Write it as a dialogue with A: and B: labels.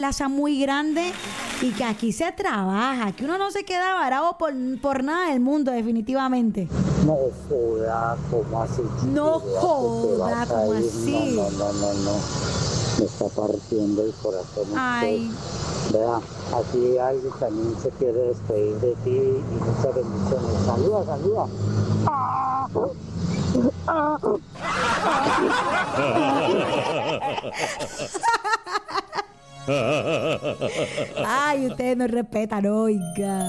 A: plaza muy grande y que aquí se trabaja, que uno no se queda varado por nada del mundo, definitivamente.
B: No joda, ¿cómo así?
A: No
B: Chiquilla,
A: joda,
B: que te vas a
A: ¿cómo
B: ir?
A: así?
B: No. Me está partiendo el corazón.
A: Ay.
B: Vea, aquí alguien también se quiere despedir de ti y muchas bendiciones. Saluda.
A: Ay, ustedes no respetan, oiga.